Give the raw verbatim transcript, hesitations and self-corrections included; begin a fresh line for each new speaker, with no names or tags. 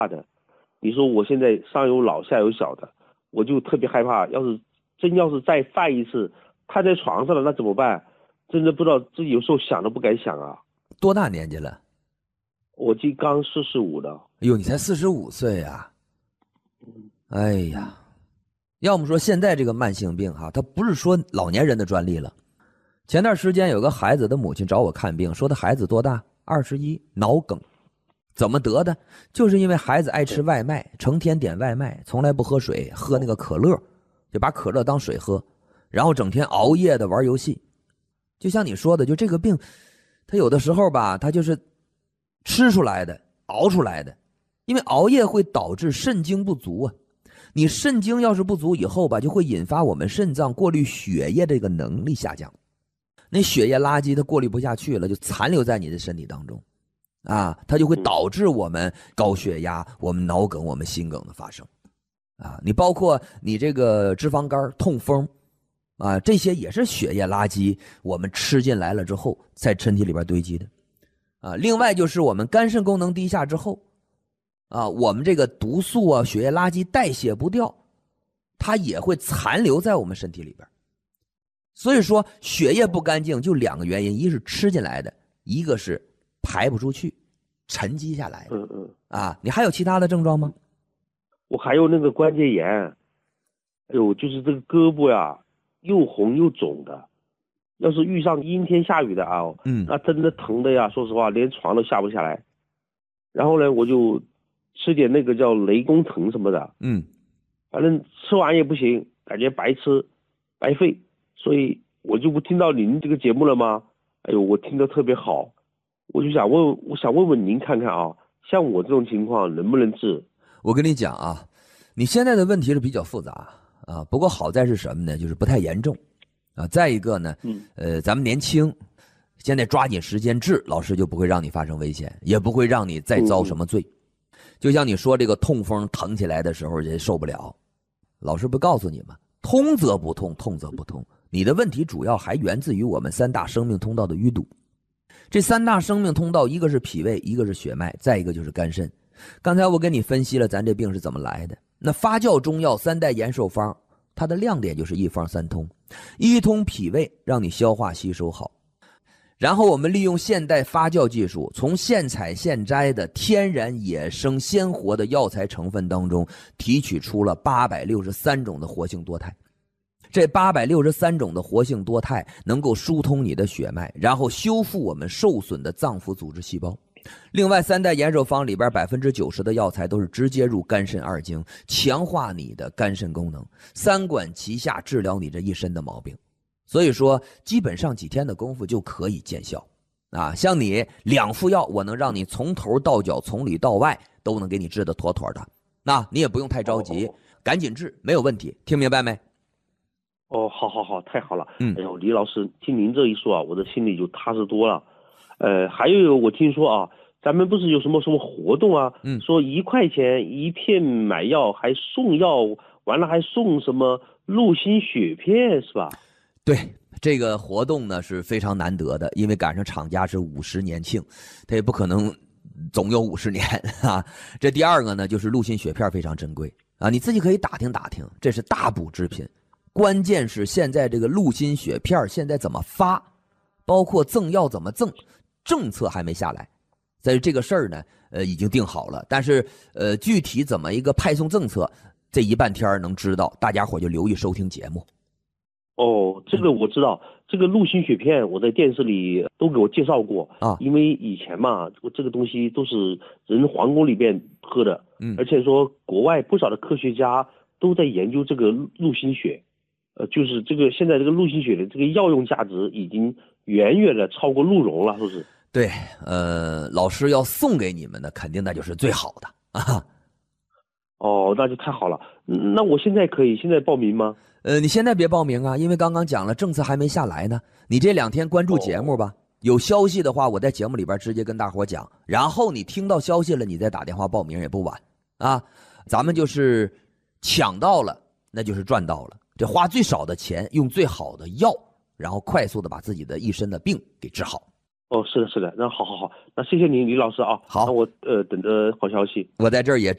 的。你说我现在上有老下有小的，我就特别害怕，要是真要是再犯一次，瘫在床上了那怎么办？真的不知道，自己有时候想都不敢想啊。
多大年纪了？
我今刚四十五的。
哎呦，你才四十五岁呀！哎呀，要么说现在这个慢性病哈、啊，它不是说老年人的专利了。前段时间有个孩子的母亲找我看病，说他孩子多大？二十一，脑梗。怎么得的？就是因为孩子爱吃外卖，成天点外卖，从来不喝水，喝那个可乐，就把可乐当水喝，然后整天熬夜的玩游戏。就像你说的，就这个病，他有的时候吧，他就是吃出来的，熬出来的。因为熬夜会导致肾精不足啊，你肾精要是不足以后吧，就会引发我们肾脏过滤血液这个能力下降，那血液垃圾它过滤不下去了，就残留在你的身体当中，啊，它就会导致我们高血压、我们脑梗、我们心梗的发生，啊，你包括你这个脂肪肝、痛风，啊，这些也是血液垃圾，我们吃进来了之后，在身体里边堆积的，啊，另外就是我们肝肾功能低下之后。啊，我们这个毒素啊、血液垃圾代谢不掉，它也会残留在我们身体里边。所以说，血液不干净就两个原因，一是吃进来的，一个是排不出去，沉积下来的。
嗯嗯。
啊，你还有其他的症状吗？
我还有那个关节炎，哎呦，就是这个胳膊呀，又红又肿的。要是遇上阴天下雨的啊，
嗯，
那真的疼的呀，说实话，连床都下不下来。然后呢，我就吃点那个叫雷公藤什么的，
嗯，
反正吃完也不行，感觉白吃白费，所以我就不听到您这个节目了吗？哎呦，我听得特别好，我就想问，我想问问您看看啊，像我这种情况能不能治？
我跟你讲啊，你现在的问题是比较复杂啊，不过好在是什么呢？就是不太严重啊。再一个呢，
嗯，
呃，咱们年轻，现在抓紧时间治，老师就不会让你发生危险，也不会让你再遭什么罪。嗯，就像你说这个痛风疼起来的时候也受不了，老师不告诉你吗？通则不痛，痛则不通。你的问题主要还源自于我们三大生命通道的淤堵。这三大生命通道，一个是脾胃，一个是血脉，再一个就是肝肾。刚才我给你分析了咱这病是怎么来的。那发酵中药三代延寿方，它的亮点就是一方三通，一通脾胃，让你消化吸收好。然后我们利用现代发酵技术，从现采现摘的天然野生鲜活的药材成分当中，提取出了八百六十三种的活性多肽。这八百六十三种的活性多肽能够疏通你的血脉，然后修复我们受损的脏腑组织细胞。另外，三代延寿方里边百分之九十的药材都是直接入肝肾二经，强化你的肝肾功能，三管齐下，治疗你这一身的毛病。所以说，基本上几天的功夫就可以见效，啊，像你两副药，我能让你从头到脚、从里到外都能给你治得妥妥的，那你也不用太着急，
哦、
赶紧治，没有问题，听明白没？
哦，好好好，太好了。
嗯，
哎呦，李老师，听您这一说啊，我的心里就踏实多了。呃，还有我听说啊，咱们不是有什么什么活动啊？
嗯，
说一块钱一片买药，还送药，完了还送什么鹿心血片是吧？
对，这个活动呢是非常难得的，因为赶上厂家是五十年庆，它也不可能总有五十年啊。这第二个呢，就是鹿心血片非常珍贵啊，你自己可以打听打听，这是大补之品。关键是现在这个鹿心血片现在怎么发，包括赠药怎么赠，政策还没下来。在这个事儿呢，呃，已经定好了，但是呃，具体怎么一个派送政策，这一半天能知道，大家伙就留意收听节目。
哦，这个我知道，这个鹿心血片我在电视里都给我介绍过
啊，
因为以前嘛，这个东西都是人皇宫里边喝的，
嗯，
而且说国外不少的科学家都在研究这个鹿心血，呃，就是这个现在这个鹿心血的这个药用价值已经远远的超过鹿茸了，是不是？
对，呃，老师要送给你们的，肯定那就是最好的啊。
哦，那就太好了。那我现在可以现在报名吗？
呃，你现在别报名啊，因为刚刚讲了，政策还没下来呢。你这两天关注节目吧，哦、有消息的话，我在节目里边直接跟大伙讲。然后你听到消息了，你再打电话报名也不晚啊。咱们就是抢到了，那就是赚到了。这花最少的钱，用最好的药，然后快速的把自己的一身的病给治好。
哦，是的，是的，那好好好，那谢谢您，李老师啊。
好，
那我呃等着好消息。
我在这儿也。